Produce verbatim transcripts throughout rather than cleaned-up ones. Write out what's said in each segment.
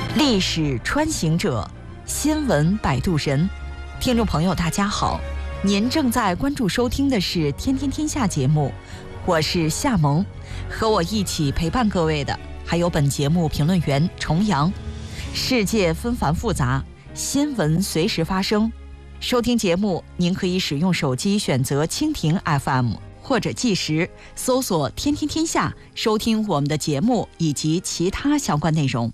历史穿行者，新闻摆渡人。听众朋友大家好，您正在关注收听的是天天天下节目，我是夏萌，和我一起陪伴各位的还有本节目评论员重阳。世界纷繁复杂，新闻随时发生，收听节目您可以使用手机选择蜻蜓 F M 或者计时搜索天天天下，收听我们的节目以及其他相关内容。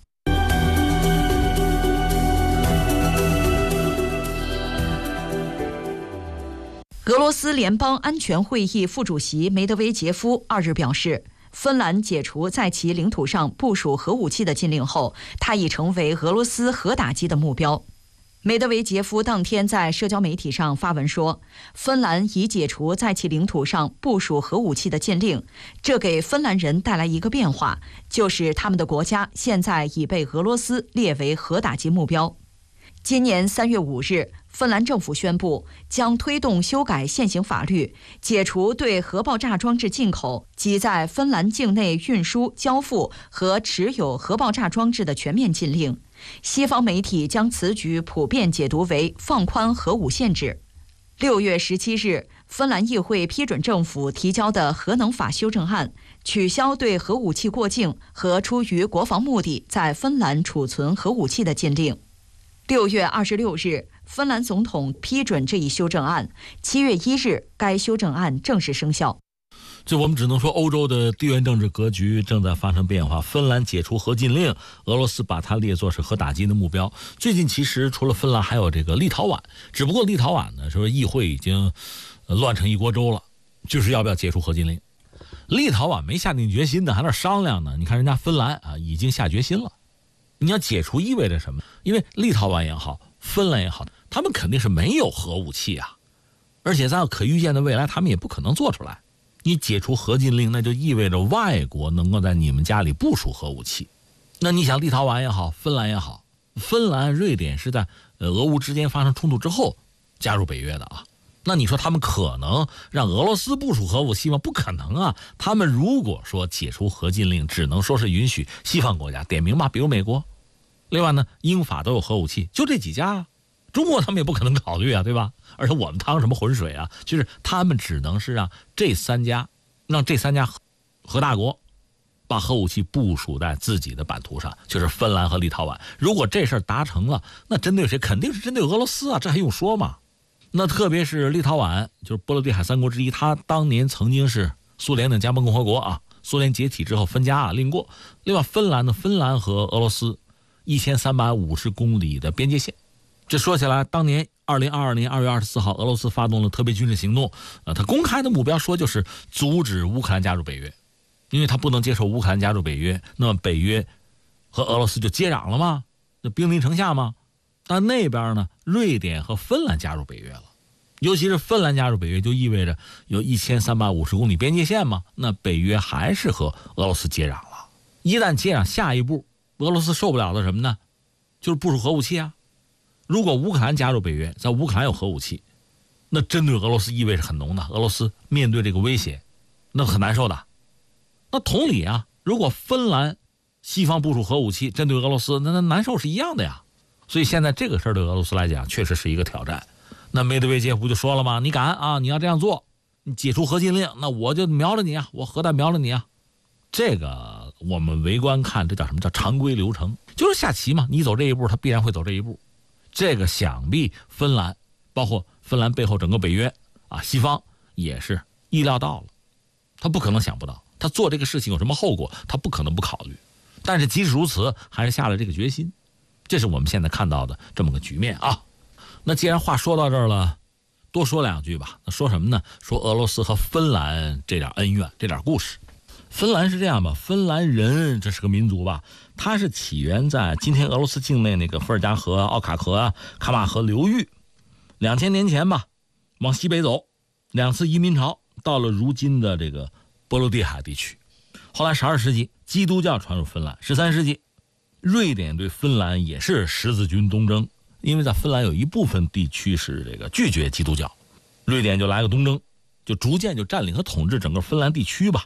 俄罗斯联邦安全会议副主席梅德韦杰夫二日表示，芬兰解除在其领土上部署核武器的禁令后，它已成为俄罗斯核打击的目标。梅德韦杰夫当天在社交媒体上发文说，芬兰已解除在其领土上部署核武器的禁令，这给芬兰人带来一个变化，就是他们的国家现在已被俄罗斯列为核打击目标。今年三月五日，芬兰政府宣布将推动修改现行法律，解除对核爆炸装置进口及在芬兰境内运输、交付和持有核爆炸装置的全面禁令。西方媒体将此举普遍解读为放宽核武限制。六月十七日，芬兰议会批准政府提交的核能法修正案，取消对核武器过境和出于国防目的在芬兰储存核武器的禁令。六月二十六日，芬兰总统批准这一修正案。七月一日，该修正案正式生效。 这我们只能说，欧洲的地缘政治格局正在发生变化。芬兰解除核禁令，俄罗斯把它列作是核打击的目标。最近其实除了芬兰，还有这个立陶宛，只不过立陶宛呢，说议会已经乱成一锅粥了，就是要不要解除核禁令。立陶宛没下定决心呢，还在那商量呢。你看人家芬兰啊，已经下决心了。你要解除意味着什么？因为立陶宛也好，芬兰也好，他们肯定是没有核武器啊，而且在可预见的未来，他们也不可能做出来。你解除核禁令，那就意味着外国能够在你们家里部署核武器。那你想，立陶宛也好，芬兰也好，芬兰、瑞典是在呃俄乌之间发生冲突之后加入北约的啊。那你说他们可能让俄罗斯部署核武器吗？不可能啊！他们如果说解除核禁令，只能说是允许西方国家，点名吧，比如美国。另外呢，英法都有核武器，就这几家啊。中国他们也不可能考虑啊，对吧？而且我们趟什么浑水啊？就是他们只能是让这三家，让这三家核大国把核武器部署在自己的版图上，就是芬兰和立陶宛。如果这事儿达成了，那针对谁？肯定是针对俄罗斯啊，这还用说吗？那特别是立陶宛，就是波罗的海三国之一，它当年曾经是苏联的加盟共和国啊，苏联解体之后分家啊，另过。另外，芬兰呢，芬兰和俄罗斯一千三百五十公里的边界线。这说起来，当年二零二二年二月二十四号，俄罗斯发动了特别军事行动，呃，他公开的目标说就是阻止乌克兰加入北约，因为他不能接受乌克兰加入北约，那么北约和俄罗斯就接壤了吗？那兵临城下吗？但那边呢，瑞典和芬兰加入北约了，尤其是芬兰加入北约，就意味着有一千三百五十公里边界线嘛，那北约还是和俄罗斯接壤了。一旦接壤，下一步俄罗斯受不了的什么呢？就是部署核武器啊。如果乌克兰加入北约，在乌克兰有核武器，那针对俄罗斯意味着很浓的。俄罗斯面对这个威胁，那很难受的。那同理啊，如果芬兰西方部署核武器针对俄罗斯，那那难受是一样的呀。所以现在这个事儿对俄罗斯来讲确实是一个挑战。那梅德韦杰夫就说了嘛，你敢啊，你要这样做，你解除核禁令，那我就瞄了你啊，我核弹瞄了你啊。这个我们围观看，这叫什么？叫常规流程，就是下棋嘛，你走这一步，他必然会走这一步。这个想必芬兰，包括芬兰背后整个北约啊，西方也是意料到了，他不可能想不到，他做这个事情有什么后果，他不可能不考虑。但是即使如此，还是下了这个决心。这是我们现在看到的这么个局面啊。那既然话说到这儿了，多说两句吧。那说什么呢？说俄罗斯和芬兰这点恩怨，这点故事。芬兰是这样吧，芬兰人这是个民族吧，它是起源在今天俄罗斯境内那个伏尔加河、奥卡河啊、卡马河流域。两千年前吧，往西北走，两次移民潮，到了如今的这个波罗的海地区。后来十二世纪，基督教传入芬兰。十三世纪，瑞典对芬兰也是十字军东征，因为在芬兰有一部分地区是这个拒绝基督教，瑞典就来个东征，就逐渐就占领和统治整个芬兰地区吧。